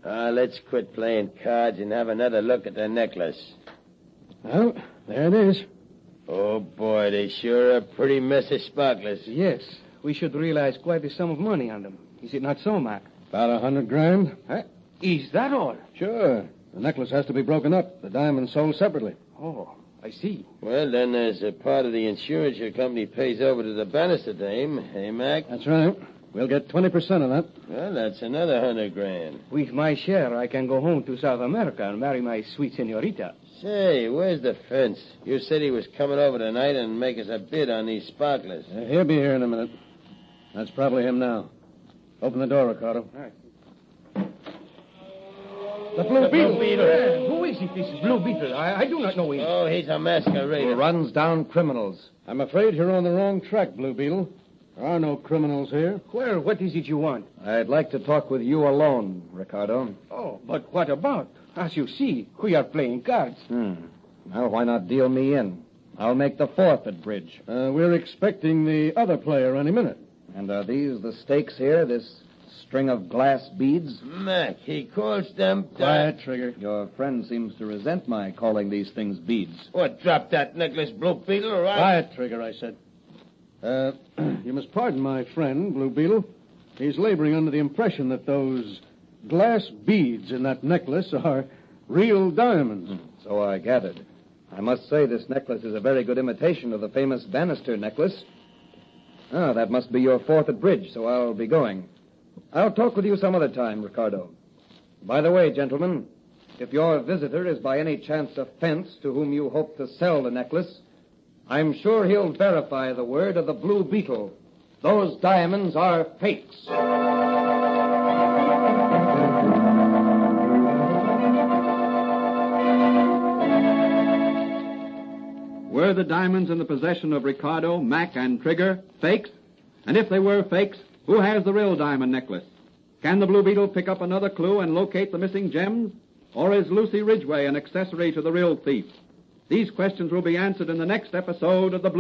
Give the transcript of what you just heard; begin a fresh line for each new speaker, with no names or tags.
Let's quit playing cards and have another look at the necklace.
Well, there it is.
Oh, boy, they sure are a pretty mess of sparklers.
Yes, we should realize quite a sum of money on them. Is it not so, Mac?
About $100,000.
Huh? Is that all?
Sure. The necklace has to be broken up. The diamonds sold separately.
Oh, I see.
Well, then there's a part of the insurance your company pays over to the Bannister dame. Hey, Mac?
That's right. We'll get 20% of that.
Well, that's another $100,000.
With my share, I can go home to South America and marry my sweet senorita.
Say, where's the fence? You said he was coming over tonight and make us a bid on these sparklers.
He'll be here in a minute. That's probably him now. Open the door, Ricardo.
All right.
The Blue Beetle.
Who is it, this Blue Beetle? I do not know him.
Oh, he's a masquerader.
Who runs down criminals. I'm afraid you're on the wrong track, Blue Beetle. There are no criminals here.
Well, what is it you want?
I'd like to talk with you alone, Ricardo.
Oh, but what about? As you see, we are playing cards.
Well, why not deal me in? I'll make the fourth at bridge. We're expecting the other player any minute. And are these the stakes here, this string of glass beads?
Mac, he calls them...
Quiet, Trigger. Your friend seems to resent my calling these things beads.
What, drop that necklace, Blue Beetle, or I...
Quiet, Trigger, I said. You must pardon my friend, Blue Beetle. He's laboring under the impression that those glass beads in that necklace are real diamonds.
So I gathered. I must say this necklace is a very good imitation of the famous Bannister necklace. That must be your fourth at bridge, so I'll be going. I'll talk with you some other time, Ricardo. By the way, gentlemen, if your visitor is by any chance a fence to whom you hope to sell the necklace, I'm sure he'll verify the word of the Blue Beetle. Those diamonds are fakes.
Were the diamonds in the possession of Ricardo, Mac, and Trigger fakes? And if they were fakes, who has the real diamond necklace? Can the Blue Beetle pick up another clue and locate the missing gems? Or is Lucy Ridgway an accessory to the real thief? These questions will be answered in the next episode of The Blue